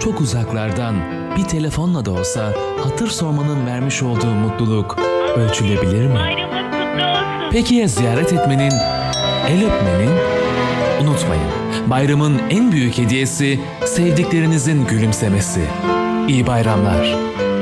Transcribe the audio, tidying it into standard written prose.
çok uzaklardan bir telefonla da olsa hatır sormanın vermiş olduğu mutluluk ölçülebilir mi? Bayramın kutlu olsun. Peki ya ziyaret etmenin, el öpmenin? Unutmayın, bayramın en büyük hediyesi sevdiklerinizin gülümsemesi. İyi bayramlar.